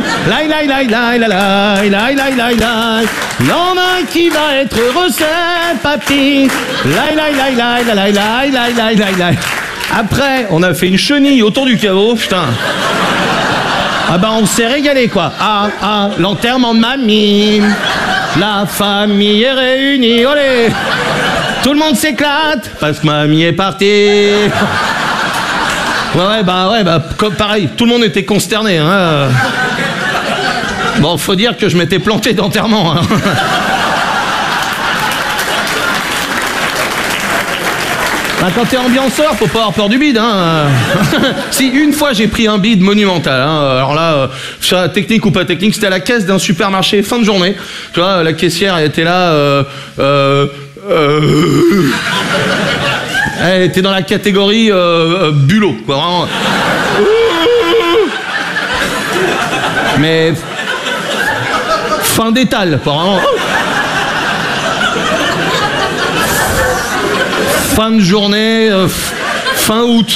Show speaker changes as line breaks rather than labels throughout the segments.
Laï, laï, laï, laï, laï, laï, laï, laï, laï, laï. L'en a qui va être heureux, c'est papy. Laï, laï, laï, laï, laï, laï, laï, laï, laï, laï. Après, on a fait une chenille autour du caveau, putain. Ah bah on s'est régalé quoi. L'enterrement de mamie. La famille est réunie, olé. Tout le monde s'éclate parce que mamie est partie. Ouais, comme pareil, tout le monde était consterné. Hein. Bon, faut dire que je m'étais planté d'enterrement. Hein. Bah, quand t'es ambianceur, faut pas avoir peur du bide. Hein. Si, une fois j'ai pris un bide monumental. Hein. Alors là, technique ou pas technique, c'était à la caisse d'un supermarché, fin de journée. Tu vois, la caissière, elle était là... Elle était dans la catégorie bulot, quoi, vraiment. Mais... fin d'étal, quoi, vraiment. Fin de journée, fin août,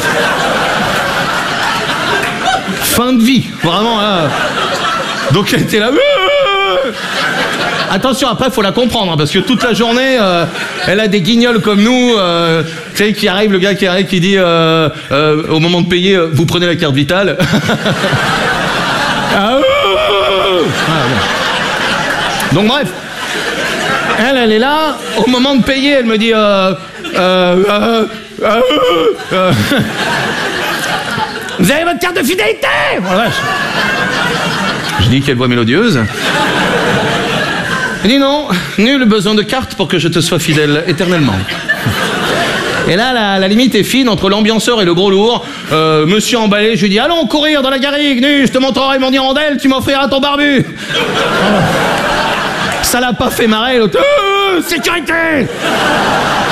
fin de vie, vraiment. Là. Donc elle était là. Attention, après, faut la comprendre, hein, parce que toute la journée, elle a des guignols comme nous, tu sais, qui arrive, le gars qui arrive, qui dit, au moment de payer, vous prenez la carte vitale. Donc bref, elle est là, au moment de payer, elle me dit, vous avez votre carte de fidélité? Voilà. Je dis quelle voix mélodieuse. Elle dit non, nul besoin de carte pour que je te sois fidèle éternellement. Et là, la limite est fine entre l'ambianceur et le gros lourd. Monsieur emballé, je lui dis allons courir dans la garrigue, nu, je te montrerai mon hirondelle, tu m'offriras ton barbu. Ça l'a pas fait marrer, l'autre. Sécurité!